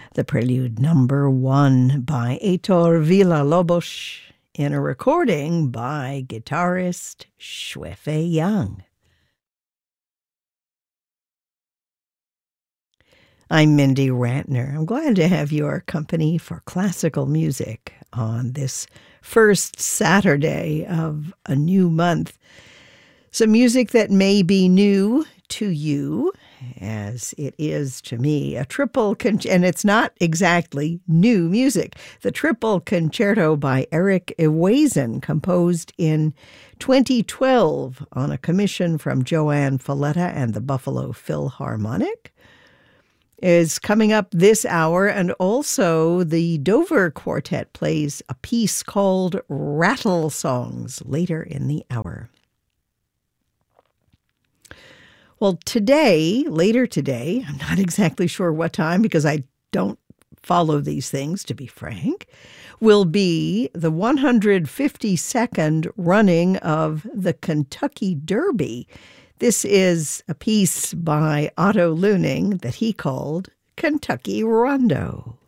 the prelude number 1 by Heitor Villa-Lobos in a recording by guitarist Xuefei Yang. I'm Mindy Rantner. I'm glad to have your company for classical music on this first Saturday of a new month. Some music that may be new to you, as it is to me, and it's not exactly new music. The Triple Concerto by Eric Ewazen, composed in 2012 on a commission from Joanne Falletta and the Buffalo Philharmonic, is coming up this hour, and also the Dover Quartet plays a piece called Rattle Songs later in the hour. Well, later today, I'm not exactly sure what time because I don't follow these things, to be frank, will be the 152nd running of the Kentucky Derby. This is a piece by Otto Luening that he called Kentucky Rondo.